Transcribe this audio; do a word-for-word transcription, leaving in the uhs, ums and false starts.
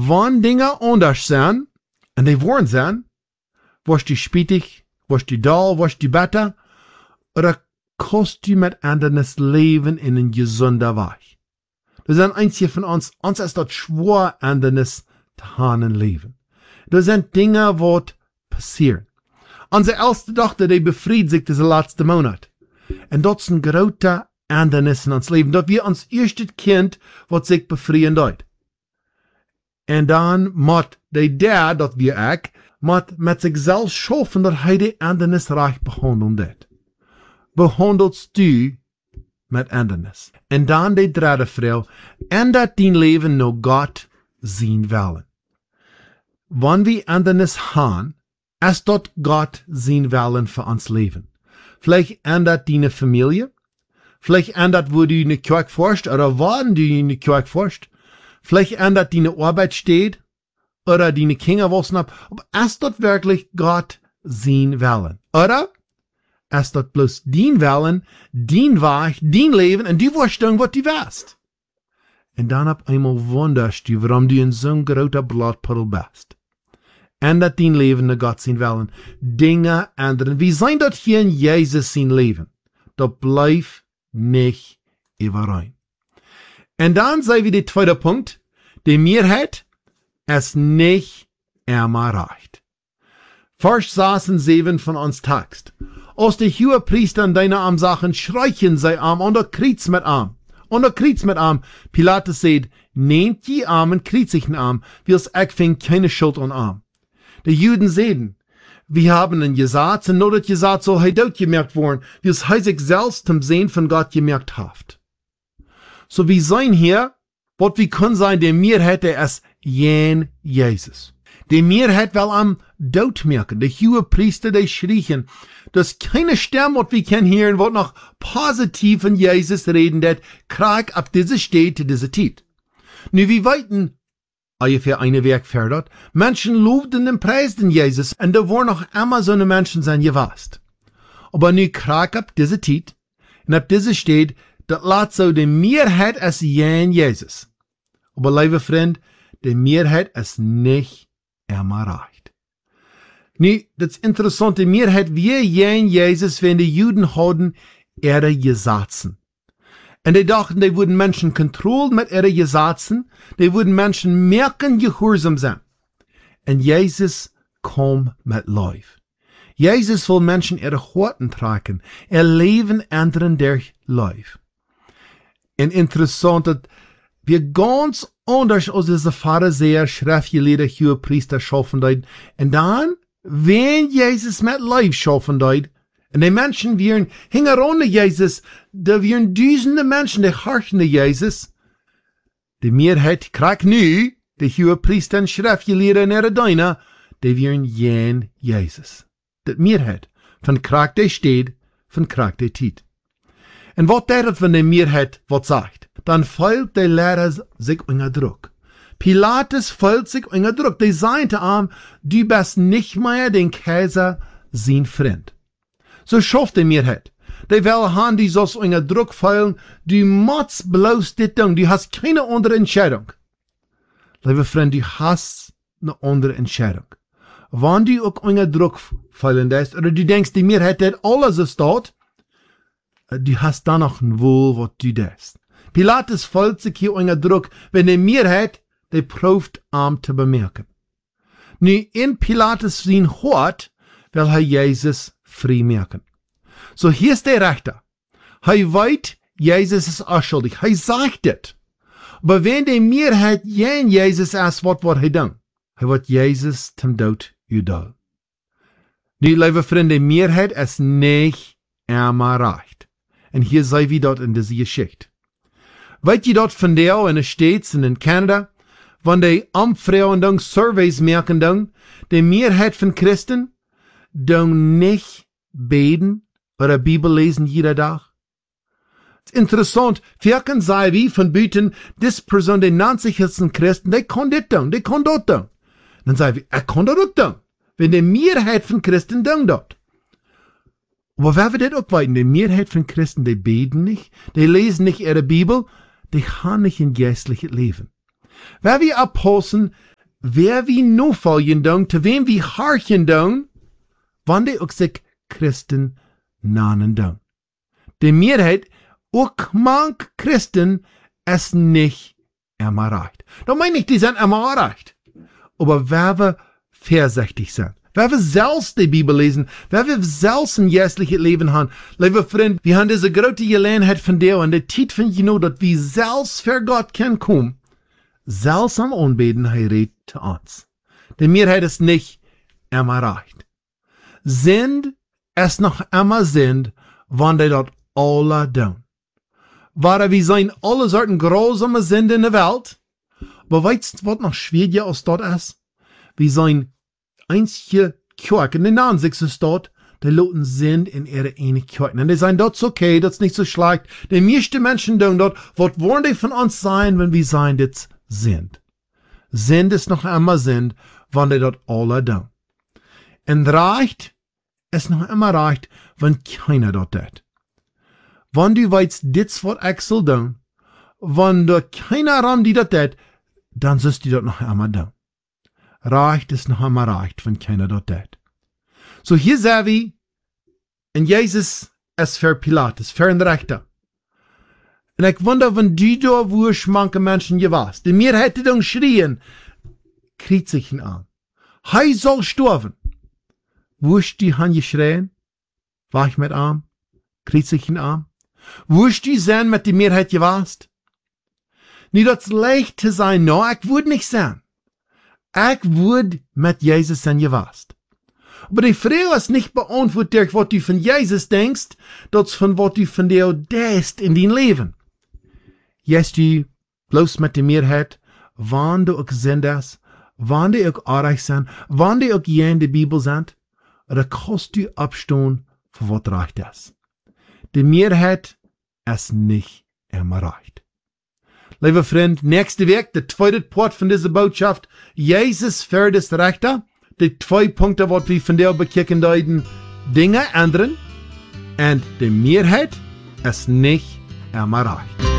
wann Dinge anders zijn, en die worden zijn, was die spietig, was die dal, was die better, oder kost du mit anderes Leben in een gesunder Weg? Das sind einige von uns, uns ist das schwer, anderes zu haben Leben. Das sind Dinge, die passieren. Unsere erste Tochter, die befriedigt sich diese letzte Monat. Und das ist ein großer Ändernis in uns Leben. Das wir uns erste Kind, was sich befrieden dort. Und dann muss die der, das wir auch, muss mit sich selbst schaffen, dass er die Ändernis recht behandeln wird. Behandelst du mit Ändernis. Und dann die dritte Frau, ändert dein Leben nur Gott sein Willen. Wenn wir Ändernis haben, ist dort Gott sein Willen für uns Leben. Vielleicht ändert deine Familie, vielleicht ändert, wo du in der Kirche forschst, oder wann du in der Kirche forschst, vielleicht ändert deine Arbeit steht, oder deine Kinder wissen ab, aber ist dort wirklich Gott sein Willen? Oder ist dort bloß dein Willen, dein Weg, dein Leben, und du weißt dann, was du weißt. Und dann ab einmal wunderst du, warum du in so ein großer Blattpuddel bist. Ändert dein Leben nach Gott sein Willen. Dinge ändern. Wir sind dort hier in Jesus sein Leben. Das bleibt nicht überein. Und dann sei wie der zweite Punkt, die Mehrheit ist nicht immer recht. Vers sechs und sieben von uns Text. Als die Hohepriester an deine Arm sachen, schreien sie arm und er kriegt mit arm. Und er kriegt mit arm. Pilatus sagt, nehmt die Arm und kriegt sich den Arm, wie es ich fing keine Schuld an Arm. Die Juden sehen, wir haben ein Gesetz, und nur das Gesetz soll heute dort gemerkt worden, wie es sich selbst zum Sehen von Gott gemerkt hat. So wir sein hier, was wir können sein, der Mehrheit, der ist jen Jesus. Die Mehrheit will am Tod merken, die Hohepriester, die schrien, dass keine Stimme, was wir können hören, was noch positiv von Jesus reden, der krieg ab diese Städte, diese Zeit. Nu, wir weiten, ungefähr eine Werk fördert, Menschen lobten und preisten Jesus, und da waren noch immer so eine Menschen sein gewast. Aber nu krieg ab diese Zeit, und ab diese steht, das lässt so die Mehrheit ist jen Jesus. Aber liebe Freund, die Mehrheit ist nicht immer recht. Nu, das ist interessant, die Mehrheit, wir jen Jesus, wenn die Juden hatten, ihre Gesetzen. Und die dachten, die würden Menschen kontrollieren mit ihren Gesetzen, die würden Menschen merken, gehorsam sein. Und Jesus kam mit Life. Jesus will Menschen ihre Horten tragen, ihr Leben ändern durch Life. Und interessant, dass wir ganz anders als diese Pharisäer, Schriftgelehrte, Hohepriester schaffen dort. Und dann, wenn Jesus mit Life schaffen dort, und die Menschen wären, hingen ohne Jesus, da wären Dutzende Menschen, die harchen Jesus. Die Mehrheit kriegt nu, die Hohepriester und Schriftgelehrte in ihre Deine, die wären jen Jesus. Die Mehrheit von kriegt die steht, von kriegt die Tiet. Und was der von der Mehrheit was sagt, dann fällt der Lehrer sich unter Druck. Pilatus fällt sich unter Druck. Die sagte ihm, du bist nicht mehr den Kaiser, sein Freund. So schafft die Mehrheit. Die will haben, die sollst unter Druck fallen, du musst bloß das tun, du hast keine andere Entscheidung. Liebe Freund, du hast eine andere Entscheidung. Wenn du auch unter Druck fallen lässt, oder du denkst, die Mehrheit hat alles ist dort, du hast dann noch ein Wohl, was du denkst. Pilatus fällt sich hier unter Druck, wenn die Mehrheit, die prüft, arm zu bemerken. Nu, in Pilatus sein Hort, will er Jesus frei merken. So hier ist der Richter. Er weiß, Jesus ist unschuldig. Er sagt es. Aber wenn die Mehrheit jen Jesus ist, was wird er tun? Er wird Jesus zum Tod udal. Nu, liebe Freunde, die Mehrheit ist nicht immer recht. Und hier sei wie dort in dieser Geschichte. Weet je dort von der in den States und in Kanada, wenn die Amtsfrauen dann Surveys merken dann, die Mehrheit von Christen, dann nicht beten oder Bibel lesen jeder Tag. Es ist interessant, wirken sei wie von Büten, das Person, die neunzig Christen, die kann das tun, die kann das tun. Dann sei wie, er kann das auch tun, wenn die Mehrheit von Christen tun dort. Aber wer wird das auch weiten? Die Mehrheit von Christen, die beten nicht, die lesen nicht ihre Bibel, die haben nicht ein geistliches Leben. Wer wir Aposteln, wer wie nu folgen doen, te wem wie harchen doen, wann die ook sich Christen nanen doen. Die Mehrheit, ook manch Christen, es nicht immer reicht. Da meine ich, die sind immer erreicht. Aber wer wir vorsichtig sind, wer wir selbst die Bibel lesen, wer wir selbst ein jährliches Leben haben, liebe Freunde, wir haben diese große Gelegenheit von dir und die Zeit von you, dass wir selbst für Gott können kommen, selbst am Anbeten, er redet zu uns. Die Mehrheit ist nicht immer recht. Sind es noch immer sind, wann die dort alle tun. Weil wir sein alle Sorten grausame Sünde in der Welt, aber weißt du, was noch schwieriger als dort ist? Wir sein einzige Kirche, in den Ansicht ist dort, die Leute sind in ihre eine Kirche. Und die sagen, das ist okay, das ist nicht so schlecht. Die meisten Menschen tun dort, was wollen die von uns sein, wenn wir sein, das sind. Sind es noch immer sind, wenn die dort alle tun. Und reicht es noch immer reicht, wenn keiner dort tut. Wenn du weißt, das was ich soll tun, wenn da keiner ran, die dort tut, dann sollst du dort noch immer tun. Reicht es noch immer reicht, wenn keiner dort tut. So hier sehen wir, und Jesus ist für Pilatus, für ein Richter. Und ich wundere, wenn du da, wo ich manche Menschen hier warst, die mir hätte dann schrien, kriegt sich ihn an. Hei soll sterben. Wo ist die han geschrien? War ich mit Arm? Kriegt sich ihn an? Wo ist die sein mit die Mehrheit gewast? Nicht das leicht zu sein, no, ich würde nicht sein. Ich würde mit Jesus sein gewast. Aber die Frage ist nicht beantwortet, was du von Jesus denkst, das von was du von dir denkst in dein Leben. Jetzt du bloß mit der Mehrheit, wann du auch sendest, wann die auch arreich sind, wann die auch hier in der Bibel sind, oder kannst du abstehen, für was reicht ist. Die Mehrheit ist nicht immer reicht. Lieber Freund, nächste Woche, der zweite Part von dieser Botschaft, Jesus für das Rechte. Die zwei Punkte, was wir von der bekicken deuten, Dinge ändern, und die Mehrheit ist nicht immer reicht.